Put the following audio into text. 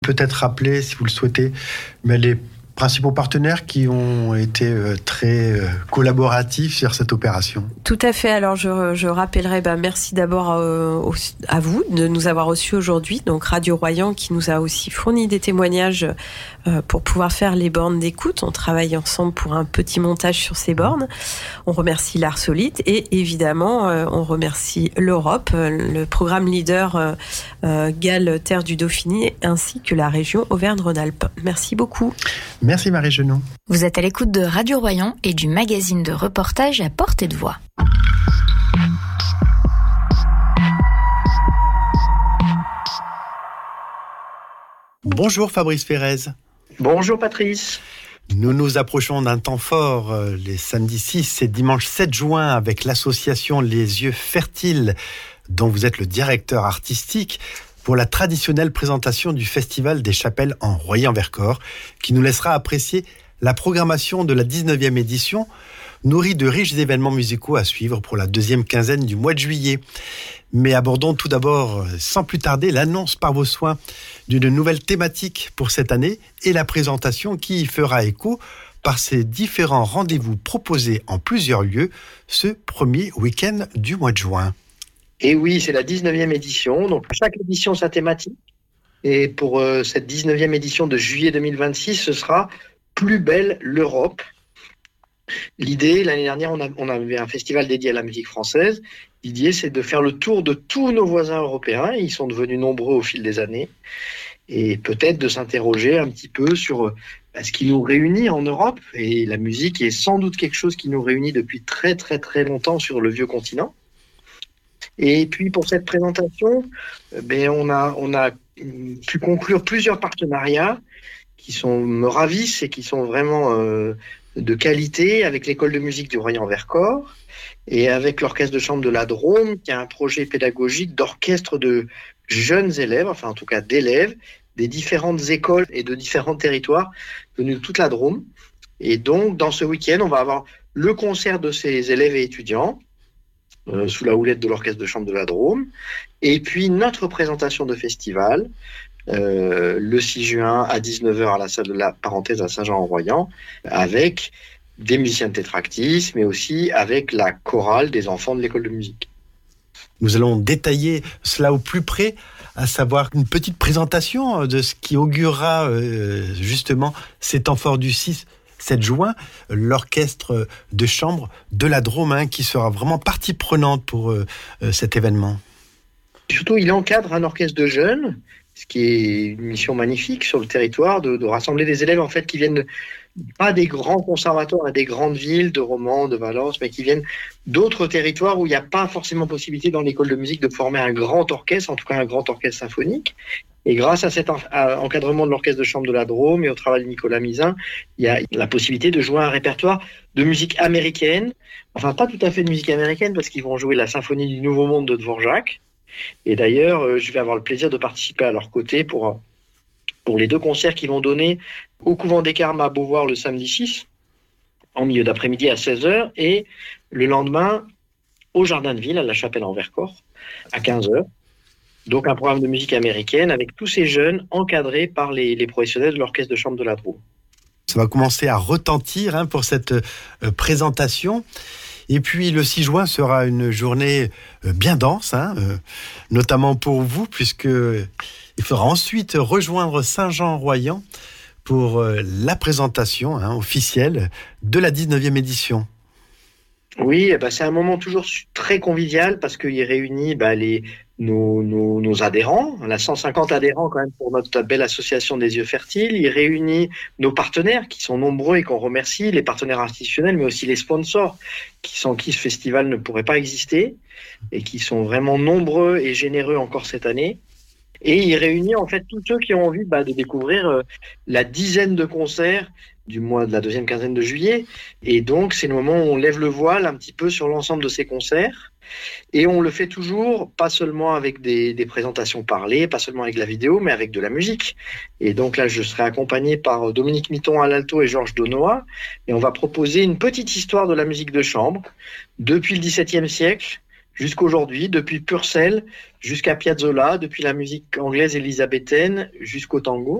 Peut-être rappeler, si vous le souhaitez, mais les principaux partenaires qui ont été très collaboratifs sur cette opération. Tout à fait. Alors je rappellerai, merci d'abord à vous de nous avoir reçus aujourd'hui. Donc Radio Royan qui nous a aussi fourni des témoignages pour pouvoir faire les bornes d'écoute. On travaille ensemble pour un petit montage sur ces bornes. On remercie l'Arsolite et évidemment on remercie l'Europe, le programme leader GAL Terre du Dauphiné ainsi que la région Auvergne-Rhône-Alpes. Merci beaucoup. Merci Marie Genou. Vous êtes à l'écoute de Radio Royan et du magazine de reportage à portée de voix. Bonjour Fabrice Ferrez. Bonjour Patrice. Nous nous approchons d'un temps fort, les samedis 6 et dimanche 7 juin, avec l'association Les Yeux Fertiles, dont vous êtes le directeur artistique, pour la traditionnelle présentation du Festival des Chapelles en Royan-Vercors, qui nous laissera apprécier la programmation de la 19e édition, nourrie de riches événements musicaux à suivre pour la deuxième quinzaine du mois de juillet. Mais abordons tout d'abord, sans plus tarder, l'annonce par vos soins d'une nouvelle thématique pour cette année et la présentation qui y fera écho par ces différents rendez-vous proposés en plusieurs lieux ce premier week-end du mois de juin. Et oui, c'est la 19e édition, donc chaque édition sa thématique. Et pour cette 19e édition de juillet 2026, ce sera « Plus belle l'Europe ». L'idée, l'année dernière, on avait un festival dédié à la musique française. L'idée, c'est de faire le tour de tous nos voisins européens. Ils sont devenus nombreux au fil des années. Et peut-être de s'interroger un petit peu sur ce qui nous réunit en Europe. Et la musique est sans doute quelque chose qui nous réunit depuis très, très, très longtemps sur le vieux continent. Et puis pour cette présentation, on a pu conclure plusieurs partenariats qui me ravissent et qui sont vraiment de qualité avec l'école de musique du Royan-Vercors et avec l'orchestre de chambre de la Drôme, qui a un projet pédagogique d'orchestre de jeunes élèves, enfin en tout cas d'élèves, des différentes écoles et de différents territoires venus de toute la Drôme. Et donc dans ce week-end, on va avoir le concert de ces élèves et étudiants, sous la houlette de l'orchestre de chambre de la Drôme, et puis notre présentation de festival le 6 juin à 19h à la salle de la Parenthèse à Saint-Jean-en-Royan, avec des musiciens de tétractis, mais aussi avec la chorale des enfants de l'école de musique. Nous allons détailler cela au plus près, à savoir une petite présentation de ce qui augurera justement ces temps forts du 7 juin, l'orchestre de chambre de la Drôme, qui sera vraiment partie prenante pour cet événement. Surtout, il encadre un orchestre de jeunes, ce qui est une mission magnifique sur le territoire, de rassembler des élèves en fait qui viennent pas des grands conservatoires et des grandes villes de Romans, de Valence, mais qui viennent d'autres territoires où il n'y a pas forcément possibilité dans l'école de musique de former un grand orchestre, en tout cas un grand orchestre symphonique. Et grâce à cet encadrement de l'orchestre de chambre de la Drôme et au travail de Nicolas Mizin, il y a la possibilité de jouer un répertoire de musique américaine, enfin pas tout à fait de musique américaine parce qu'ils vont jouer la symphonie du Nouveau Monde de Dvorak. Et d'ailleurs, je vais avoir le plaisir de participer à leur côté pour les deux concerts qu'ils vont donner au Couvent des Carmes à Beauvoir le samedi 6, en milieu d'après-midi à 16h, et le lendemain au Jardin de Ville, à la Chapelle en Vercors, à 15h. Donc un programme de musique américaine avec tous ces jeunes encadrés par les professionnels de l'orchestre de chambre de la Drôme. Ça va commencer à retentir pour cette présentation. Et puis le 6 juin sera une journée bien dense, notamment pour vous, puisqu'il faudra ensuite rejoindre Saint-Jean-en-Royan pour la présentation officielle de la 19e édition. Oui, c'est un moment toujours très convivial parce qu'il réunit nos adhérents. On a 150 adhérents quand même pour notre belle association des Yeux Fertiles. Il réunit nos partenaires qui sont nombreux et qu'on remercie, les partenaires institutionnels, mais aussi les sponsors sans qui ce festival ne pourrait pas exister et qui sont vraiment nombreux et généreux encore cette année. Et il réunit en fait tous ceux qui ont envie de découvrir la dizaine de concerts du mois de la deuxième quinzaine de juillet. Et donc, c'est le moment où on lève le voile un petit peu sur l'ensemble de ces concerts. Et on le fait toujours, pas seulement avec des présentations parlées, pas seulement avec la vidéo, mais avec de la musique. Et donc là, je serai accompagné par Dominique Mitton à l'alto et Georges Donois. Et on va proposer une petite histoire de la musique de chambre, depuis le XVIIe siècle jusqu'aujourd'hui, depuis Purcell jusqu'à Piazzolla, depuis la musique anglaise élisabéthaine jusqu'au tango.